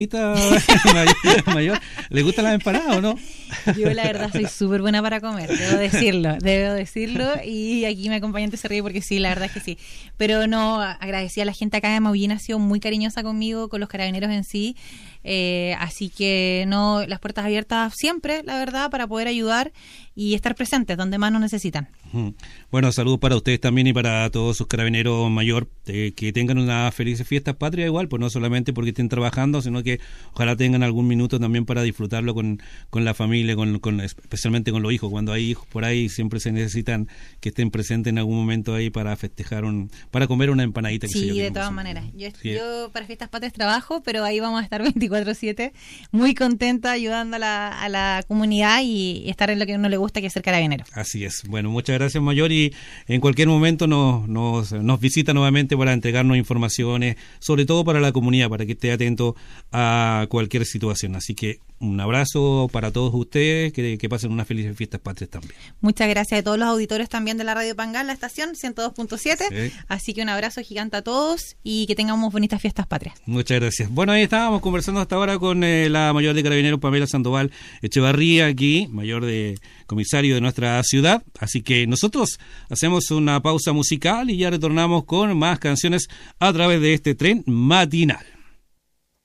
Mayor, ¿le gustan las empanadas o no? Yo la verdad soy súper buena para comer, debo decirlo, y aquí mi acompañante se ríe porque sí, la verdad es que sí, pero no, agradecí a la gente acá de Maullín, ha sido muy cariñosa conmigo, con los carabineros en sí, así que no, las puertas abiertas siempre, la verdad, para poder ayudar y estar presentes donde más nos necesitan. Bueno, saludos para ustedes también y para todos sus carabineros mayor, que tengan unas felices fiestas patrias igual, pues no solamente porque estén trabajando, sino que ojalá tengan algún minuto también para disfrutarlo con la familia, especialmente con los hijos. Cuando hay hijos por ahí siempre se necesitan que estén presentes en algún momento ahí para festejar, para comer una empanadita. Sí, de todas maneras. Yo para fiestas patrias trabajo, pero ahí vamos a estar 24/7, muy contenta ayudando a la comunidad y estar en lo que a uno le gusta, que es ser carabinero. Así es. Bueno, muchas gracias, Mayor, y en cualquier momento nos visita nuevamente para entregarnos informaciones, sobre todo para la comunidad, para que esté atento a cualquier situación. Así que un abrazo para todos ustedes, que pasen unas felices fiestas patrias también. Muchas gracias a todos los auditores también de la Radio Pangal, la estación 102.7, sí. Así que un abrazo gigante a todos y que tengamos bonitas fiestas patrias. Muchas gracias. Bueno, ahí estábamos conversando hasta ahora con la mayor de Carabineros, Pamela Sandoval Echevarría, aquí, mayor de comisario de nuestra ciudad. Así que nosotros hacemos una pausa musical y ya retornamos con más canciones a través de este tren matinal.